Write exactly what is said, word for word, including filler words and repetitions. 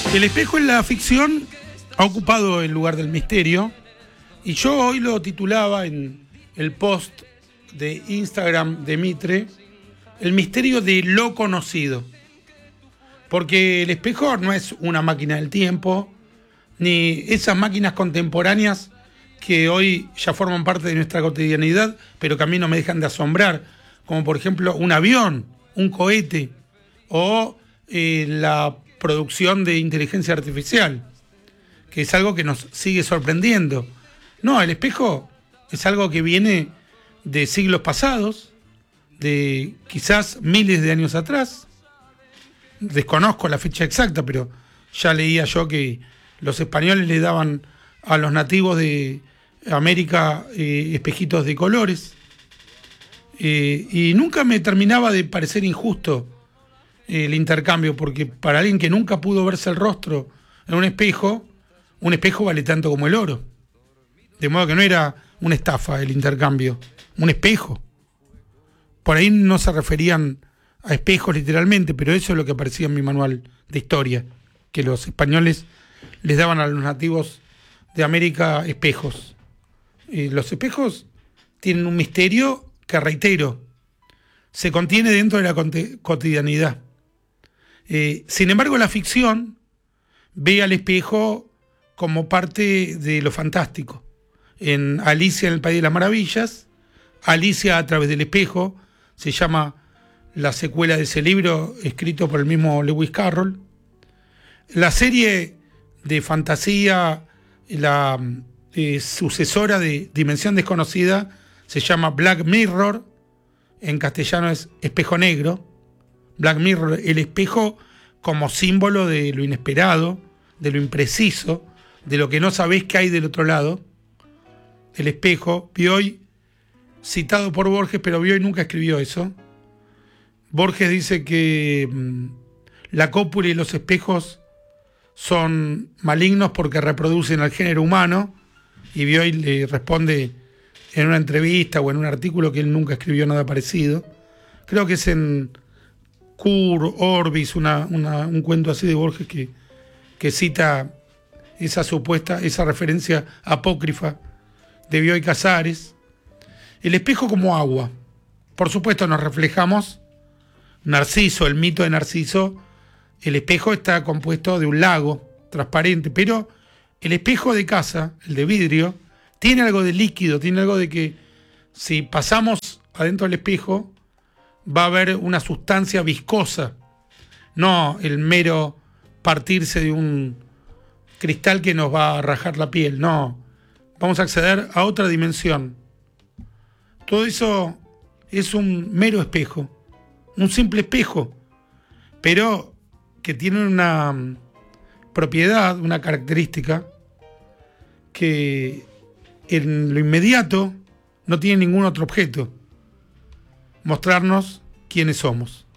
El espejo en la ficción ha ocupado el lugar del misterio y yo hoy lo titulaba en el post de Instagram de Mitre, el misterio de lo conocido. Porque el espejo no es una máquina del tiempo, ni esas máquinas contemporáneas que hoy ya forman parte de nuestra cotidianidad, pero que a mí no me dejan de asombrar, como por ejemplo un avión, un cohete o eh, la producción de inteligencia artificial, que es algo que nos sigue sorprendiendo. No, el espejo es algo que viene de siglos pasados, de quizás miles de años atrás. Desconozco la fecha exacta, pero ya leía yo que los españoles le daban a los nativos de América eh, espejitos de colores. Eh, y nunca me terminaba de parecer injusto eh, el intercambio, porque para alguien que nunca pudo verse el rostro en un espejo, un espejo vale tanto como el oro. De modo que no era una estafa el intercambio, un espejo. Por ahí no se referían a espejos literalmente, pero eso es lo que aparecía en mi manual de historia, que los españoles les daban a los nativos de América espejos. Y los espejos tienen un misterio que, reitero, se contiene dentro de la cotidianidad. Eh, sin embargo, la ficción ve al espejo como parte de lo fantástico. En Alicia en el País de las Maravillas, Alicia a través del espejo, se llama la secuela de ese libro, escrito por el mismo Lewis Carroll. La serie de fantasía, la eh, sucesora de Dimensión Desconocida, se llama Black Mirror, en castellano es Espejo Negro. Black Mirror, el espejo como símbolo de lo inesperado, de lo impreciso, de lo que no sabés que hay del otro lado. El espejo, Bioy, citado por Borges, pero Bioy nunca escribió eso. Borges dice que mmm, la cópula y los espejos son malignos porque reproducen al género humano, y Bioy le responde en una entrevista o en un artículo que él nunca escribió nada parecido. Creo que es en Cur Orbis, una, una, un cuento así de Borges que, que cita esa supuesta, esa referencia apócrifa de Bioy Casares. El espejo como agua. Por supuesto nos reflejamos. Narciso, el mito de Narciso, el espejo está compuesto de un lago transparente, pero el espejo de casa, el de vidrio, tiene algo de líquido, tiene algo de que si pasamos adentro del espejo va a haber una sustancia viscosa, no el mero partirse de un cristal que nos va a rajar la piel, no, vamos a acceder a otra dimensión. Todo eso es un mero espejo, un simple espejo, pero que tiene una propiedad, una característica que en lo inmediato no tiene ningún otro objeto: mostrarnos quiénes somos.